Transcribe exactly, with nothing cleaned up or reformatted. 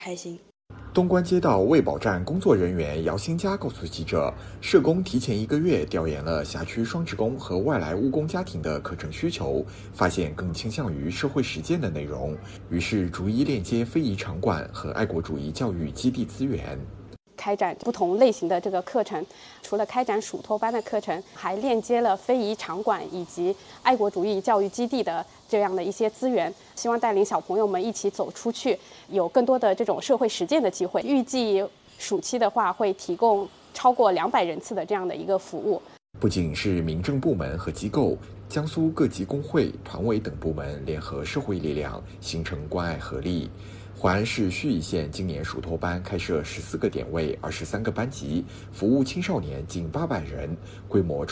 开心。 东关街道卫保站工作人员姚新佳告诉记者，社工提前一个月调研了辖区双职工和外来务工家庭的课程需求，发现更倾向于社会实践的内容，于是逐一链接非遗场馆和爱国主义教育基地资源。 开展不同类型的这个课程，除了开展暑托班的课程，还链接了非遗场馆以及爱国主义教育基地的这样的一些资源，希望带领小朋友们一起走出去，有更多的这种社会实践的机会。预计暑期的话会提供超过两百人次的这样的一个服务。 不仅是民政部门和机构，江苏各级工会、团委等部门联合社会力量，形成关爱合力。淮安市盱眙县今年暑托班开设十四个点位、二十三个班级，服务青少年近八百人，规模